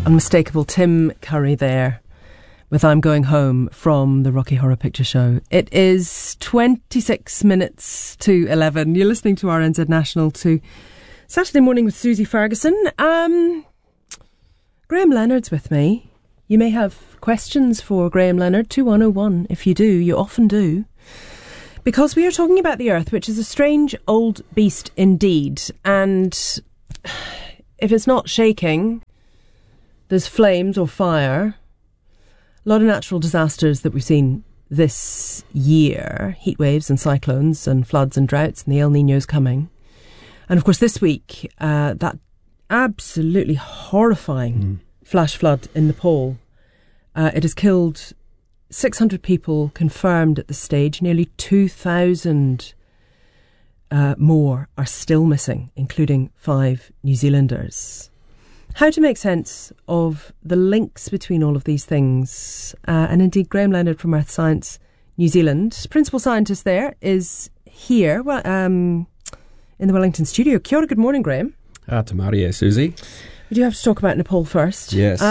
unmistakable Tim Curry there with I'm Going Home from the Rocky Horror Picture Show. It is 26 minutes to 11. You're listening to RNZ National to Saturday Morning with Susie Ferguson. Graham Leonard's with me. You may have questions for Graham Leonard, 2101. If you do, you often do. Because we are talking about the Earth, which is a strange old beast indeed. And if it's not shaking, there's flames or fire. A lot of natural disasters that we've seen this year. Heat waves and cyclones and floods and droughts, and the El Niño's coming. And of course this week, that absolutely horrifying flash flood in Nepal. It has killed 600 people confirmed at this stage. Nearly 2,000 more are still missing, including 5 New Zealanders. How to make sense of the links between all of these things. And indeed, Graham Leonard from Earth Science New Zealand, principal scientist there, is here in the Wellington studio. Kia ora, good morning, Graham. Te Mārie, Susie. We do have to talk about Nepal first. Yes.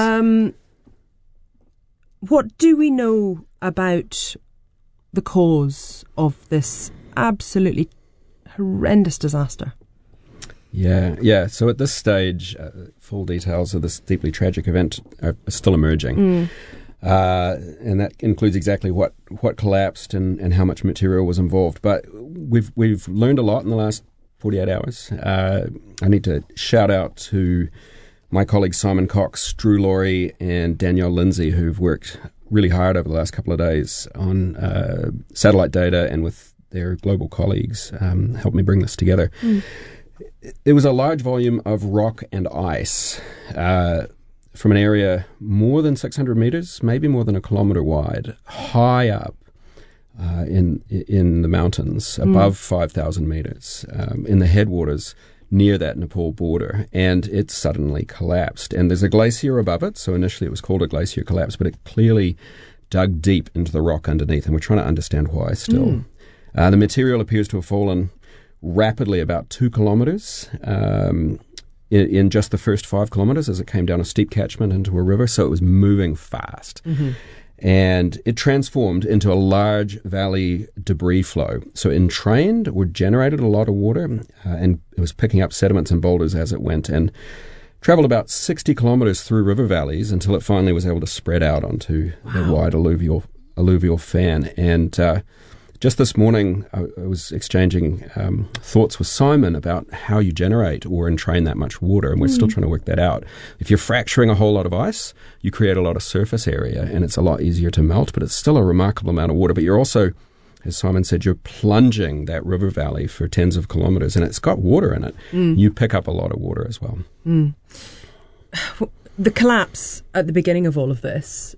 What do we know about the cause of this absolutely horrendous disaster? Yeah. So at this stage, full details of this deeply tragic event are still emerging. And that includes exactly what collapsed and how much material was involved. But we've learned a lot in the last 48 hours. I need to shout out to my colleagues Simon Cox, Drew Laurie and Danielle Lindsay, who've worked really hard over the last couple of days on satellite data and with their global colleagues helped me bring this together. It was a large volume of rock and ice from an area more than 600 metres, maybe more than a kilometre wide, high up in the mountains, above 5,000 metres, in the headwaters near that Nepal border, and it suddenly collapsed. And there's a glacier above it, so initially it was called a glacier collapse, but it clearly dug deep into the rock underneath, and we're trying to understand why still. The material appears to have fallen rapidly, about 2 kilometres, in just the first 5 kilometres as it came down a steep catchment into a river, so it was moving fast. And it transformed into a large valley debris flow. So it entrained or generated a lot of water, and it was picking up sediments and boulders as it went, and travelled about 60 kilometres through river valleys until it finally was able to spread out onto the wide alluvial fan. And just this morning, I was exchanging thoughts with Simon about how you generate or entrain that much water, and we're still trying to work that out. If you're fracturing a whole lot of ice, you create a lot of surface area, and it's a lot easier to melt, but it's still a remarkable amount of water. But you're also, as Simon said, you're plunging that river valley for tens of kilometres, and it's got water in it. You pick up a lot of water as well. The collapse at the beginning of all of this,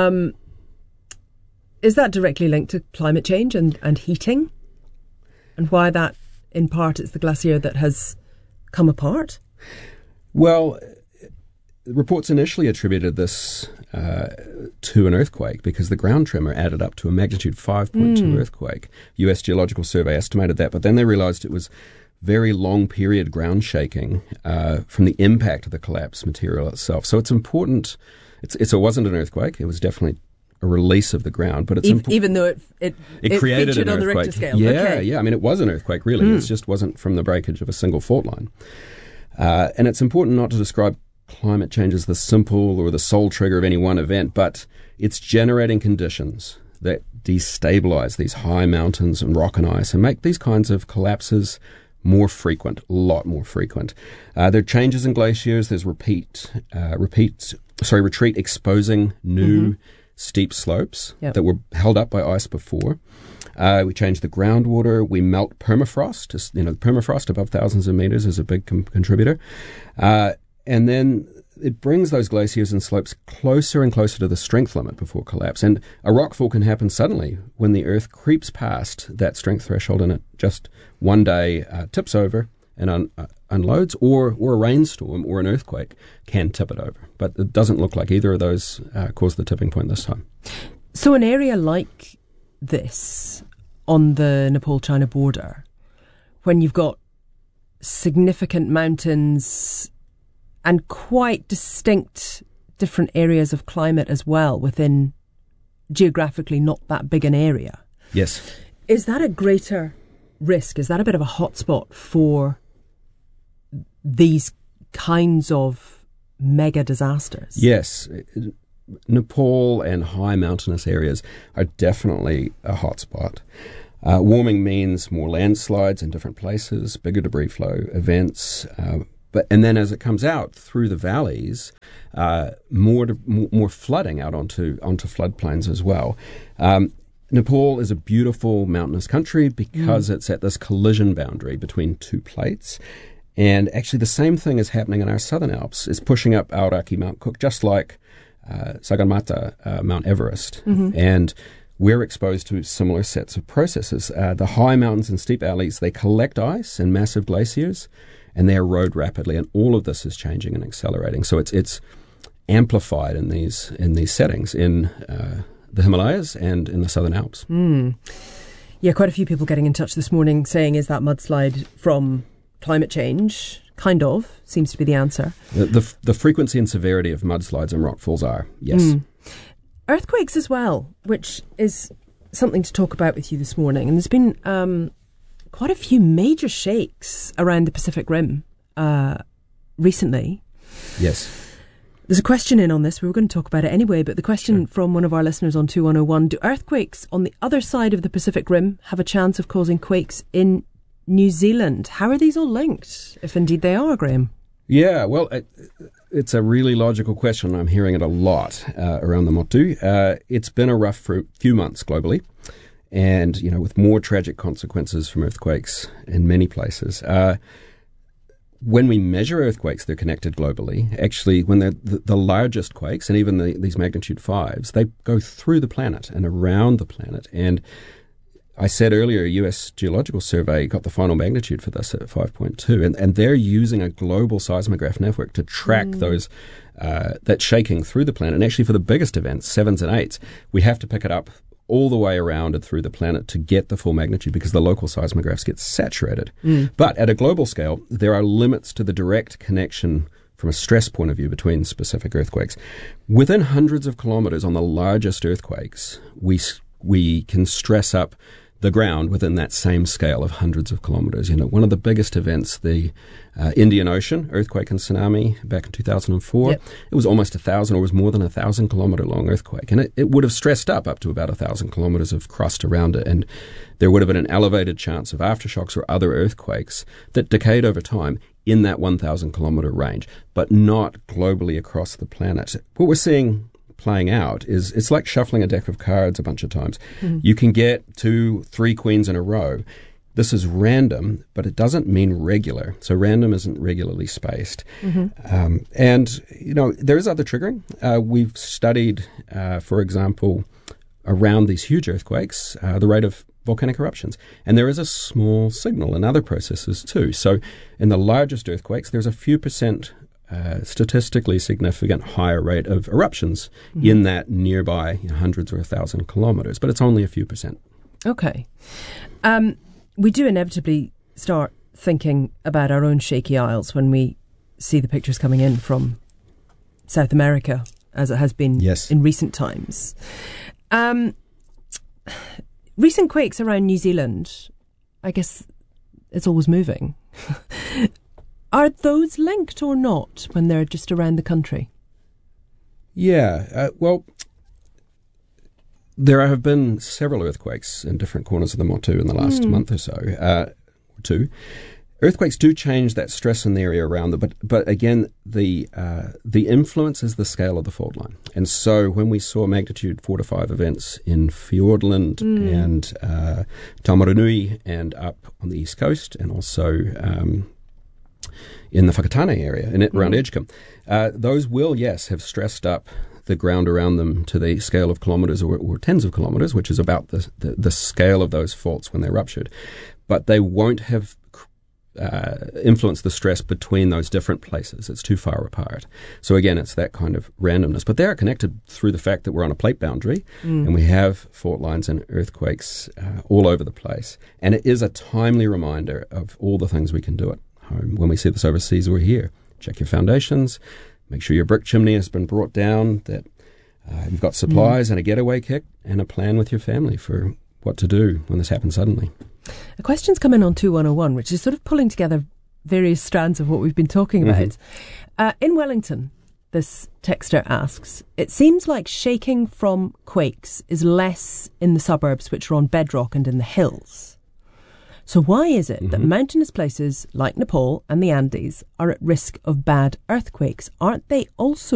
is that directly linked to climate change and heating? And why that, in part, it's the glacier that has come apart? Well, reports initially attributed this to an earthquake because the ground tremor added up to a magnitude 5.2 earthquake. US Geological Survey estimated that, but then they realised it was very long period ground shaking from the impact of the collapsed material itself. So it's important. It wasn't an earthquake. It was definitely a release of the ground, but it's even though it created featured an on the earthquake. Richter scale. Yeah. I mean, it was an earthquake, really. It just wasn't from the breakage of a single fault line. And it's important not to describe climate change as the simple or the sole trigger of any one event, but it's generating conditions that destabilize these high mountains and rock and ice and make these kinds of collapses more frequent, a lot more frequent. There are changes in glaciers. There's retreat exposing new steep slopes that were held up by ice before. We change the groundwater. We melt permafrost. Permafrost above thousands of meters is a big contributor. And then it brings those glaciers and slopes closer and closer to the strength limit before collapse. And a rockfall can happen suddenly when the Earth creeps past that strength threshold and it just one day tips over and unloads, or a rainstorm or an earthquake can tip it over. But it doesn't look like either of those caused the tipping point this time. So an area like this on the Nepal-China border, when you've got significant mountains and quite distinct different areas of climate as well within geographically not that big an area. Yes. Is that a greater risk? Is that a bit of a hotspot for these kinds of mega disasters? Yes. Nepal and high mountainous areas are definitely a hotspot. Warming means more landslides in different places, bigger debris flow events, and then as it comes out through the valleys, more flooding out onto floodplains as well. Nepal is a beautiful mountainous country because it's at this collision boundary between two plates. And actually the same thing is happening in our southern Alps. It's pushing up Aoraki, Mount Cook, just like Sagarmatha, Mount Everest. And we're exposed to similar sets of processes. The high mountains and steep valleys, they collect ice and massive glaciers, and they erode rapidly. And all of this is changing and accelerating. So it's amplified in these settings in the Himalayas and in the Southern Alps. Yeah, quite a few people getting in touch this morning saying, is that mudslide from climate change? Kind of, seems to be the answer. The frequency and severity of mudslides and rockfalls are, yes. Earthquakes as well, which is something to talk about with you this morning. And there's been quite a few major shakes around the Pacific Rim recently. Yes. There's a question in on this. We were going to talk about it anyway, but the question from one of our listeners on 2101, do earthquakes on the other side of the Pacific Rim have a chance of causing quakes in New Zealand? How are these all linked, if indeed they are, Graham? Yeah, well, it's a really logical question. I'm hearing it a lot around the Motu. It's been a rough few months globally, and with more tragic consequences from earthquakes in many places. When we measure earthquakes, they're connected globally. Actually, when they're the largest quakes, and even these magnitude 5s, they go through the planet and around the planet. And I said earlier, a US Geological Survey got the final magnitude for this at 5.2, and they're using a global seismograph network to track those that shaking through the planet. And actually, for the biggest events, 7s and 8s, we have to pick it up all the way around and through the planet to get the full magnitude because the local seismographs get saturated. But at a global scale, there are limits to the direct connection from a stress point of view between specific earthquakes. Within hundreds of kilometers on the largest earthquakes, we can stress up the ground within that same scale of hundreds of kilometers. One of the biggest events, the Indian Ocean earthquake and tsunami back in 2004, it was almost 1,000 or was more than 1,000 kilometer long earthquake. And it would have stressed up to about 1,000 kilometers of crust around it. And there would have been an elevated chance of aftershocks or other earthquakes that decayed over time in that 1,000 kilometer range, but not globally across the planet. What we're seeing playing out is it's like shuffling a deck of cards a bunch of times. You can get 2-3 queens in a row. This is random, but it doesn't mean regular. So random isn't regularly spaced. And, there is other triggering. We've studied, for example, around these huge earthquakes, the rate of volcanic eruptions. And there is a small signal in other processes too. So in the largest earthquakes, there's a few percent statistically significant higher rate of eruptions in that nearby hundreds or 1,000 kilometers, but it's only a few percent. Okay. We do inevitably start thinking about our own shaky isles when we see the pictures coming in from South America, as it has been in recent times. Recent quakes around New Zealand, I guess it's always moving. Are those linked or not when they're just around the country? Yeah, well, there have been several earthquakes in different corners of the Motu in the last month or so, or two. Earthquakes do change that stress in the area around them, but again, the influence is the scale of the fault line. And so when we saw magnitude 4 to 5 events in Fiordland and Taumarunui and up on the east coast, and also in the Whakatane area, around Edgecombe, those will, have stressed up the ground around them to the scale of kilometres or tens of kilometres, which is about the scale of those faults when they're ruptured. But they won't have influenced the stress between those different places. It's too far apart. So again, it's that kind of randomness. But they are connected through the fact that we're on a plate boundary and we have fault lines and earthquakes all over the place. And it is a timely reminder of all the things we can do at home. When we see this overseas, we're here. Check your foundations. make sure your brick chimney has been brought down, that you've got supplies and a getaway kit and a plan with your family for what to do when this happens suddenly. A question's come in on 2101, which is sort of pulling together various strands of what we've been talking about. In Wellington, this texter asks, it seems like shaking from quakes is less in the suburbs which are on bedrock and in the hills. So why is it that mountainous places like Nepal and the Andes are at risk of bad earthquakes? Aren't they also